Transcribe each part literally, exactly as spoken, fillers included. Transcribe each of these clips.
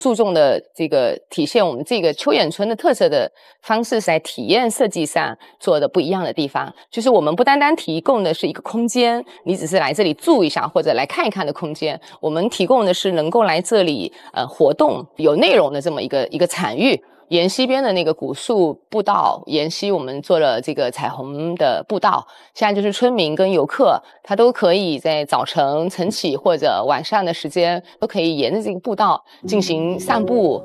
注重的这个体现我们这个秋眼村的特色的方式，是在体验设计上做的不一样的地方。就是我们不单单提供的是一个空间，你只是来这里住一下或者来看一看的空间，我们提供的是能够来这里呃活动有内容的这么一个一个场域。沿溪边的那个古树步道，沿溪我们做了这个彩虹的步道，现在就是村民跟游客他都可以在早晨晨起或者晚上的时间都可以沿着这个步道进行散步。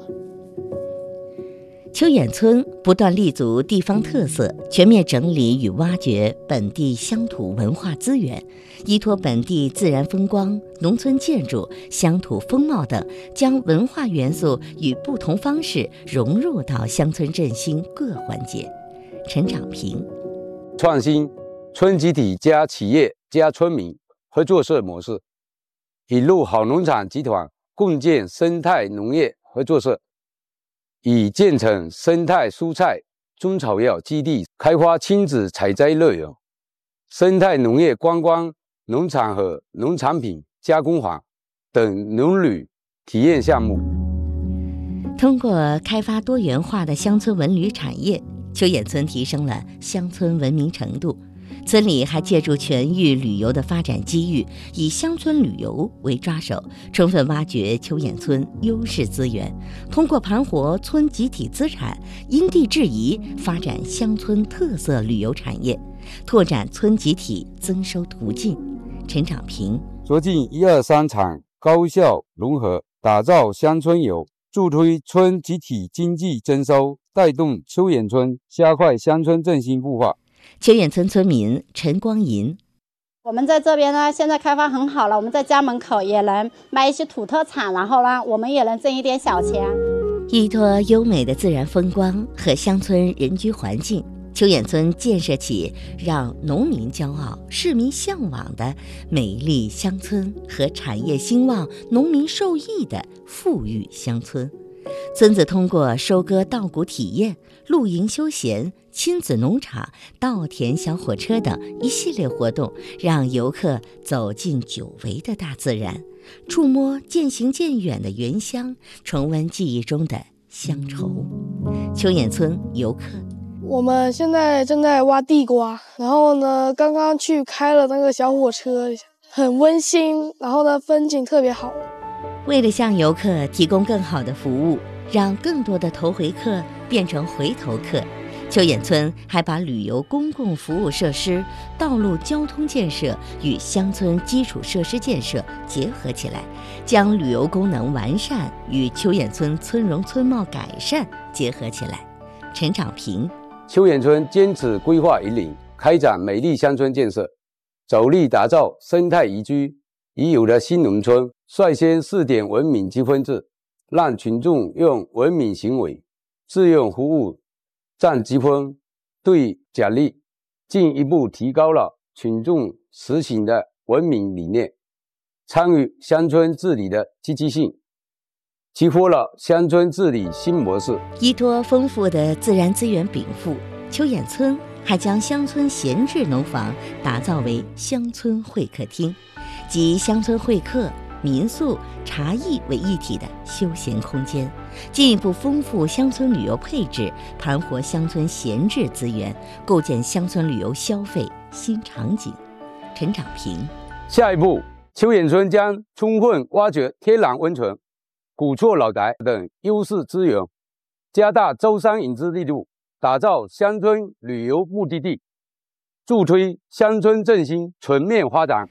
秋眼村不断立足地方特色，全面整理与挖掘本地乡土文化资源，依托本地自然风光、农村建筑、乡土风貌等，将文化元素与不同方式融入到乡村振兴各环节。陈长平， 创新村集体加企业加村民合作社模式，引入好农场集团共建生态农业合作社，以建成生态蔬菜、中草药基地，开发亲子采摘乐园、生态农业观光农场和农产品加工坊等农旅体验项目。 通过开发多元化的乡村文旅产业，秋眼村提升了乡村文明程度。村里还借助全域旅游的发展机遇，以乡村旅游为抓手，充分挖掘秋眼村优势资源，通过盘活村集体资产，因地制宜发展乡村特色旅游产业，拓展村集体增收途径。陈长平， 着进一二三场高效融合，打造乡村游，助推村集体经济增收，带动秋眼村加快乡村振兴步伐。 秋眼村村民陈光银， 我们在这边呢，现在开发很好了，我们在家门口也能卖一些土特产，然后呢，我们也能挣一点小钱。 依托优美的自然风光和乡村人居环境，秋眼村建设起让农民骄傲、市民向往的美丽乡村和产业兴旺、农民受益的富裕乡村。村子通过收割稻谷体验、露营休闲、亲子农场、稻田小火车等一系列活动，让游客走进久违的大自然，触摸渐行渐远的原乡，重温记忆中的乡愁。秋眼村游客， 我们现在正在挖地瓜，然后呢，刚刚去开了那个小火车，很温馨，然后呢，风景特别好。 为了向游客提供更好的服务，让更多的头回客变成回头客，秋眼村还把旅游公共服务设施、道路交通建设与乡村基础设施建设结合起来，将旅游功能完善与秋眼村村容村貌改善结合起来。陈长平， 秋眼村坚持规划引领，开展美丽乡村建设，着力打造生态宜居已有的新农村，率先试点文明积分制，让群众用文明行为、志愿服务占积分对奖励，进一步提高了群众实行的文明理念，参与乡村治理的积极性，激活了乡村治理新模式。 依托丰富的自然资源禀赋，秋眼村还将乡村闲置农房打造为乡村会客厅，集乡村会客、民宿、茶艺为一体的休闲空间，进一步丰富乡村旅游配置，盘活乡村闲置资源，构建乡村旅游消费新场景。陈长平， 下一步，秋眼村将充分挖掘天然温泉、古厝老宅等优势资源，加大招商引资力度，打造乡村旅游目的地，助推乡村振兴全面发展。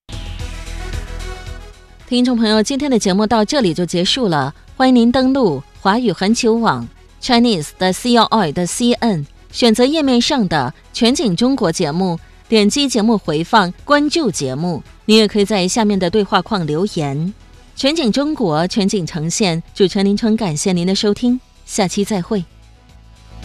听众朋友，今天的节目到这里就结束了，欢迎您登录华语环球网 Chinese 的 C O I 的 C N， 选择页面上的全景中国节目，点击节目回放，关注节目。你也可以在下面的对话框留言。全景中国，全景呈现，主持人林春感谢您的收听，下期再会。